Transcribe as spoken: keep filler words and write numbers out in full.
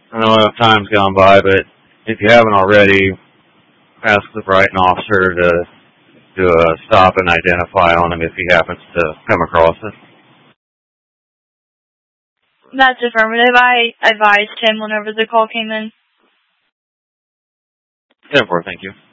I know enough time's gone by, but if you haven't already, ask the Brighton officer to do a stop and identify on him if he happens to come across it. That's affirmative. I advised him whenever the call came in. ten four, thank you.